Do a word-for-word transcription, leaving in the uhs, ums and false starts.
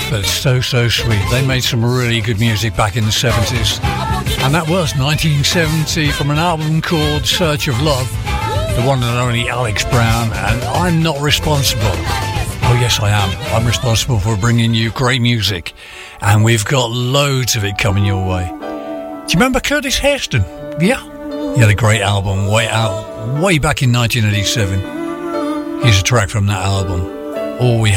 but so, so sweet. They made some really good music back in the seventies. And that was nineteen seventy from an album called Search of Love. The one and only Alex Brown, and I'm not responsible. Oh yes I am. I'm responsible for bringing you great music, and we've got loads of it coming your way. Do you remember Curtis Hairston? Yeah. He had a great album way out, way back in nineteen eighty-seven. Here's a track from that album. All We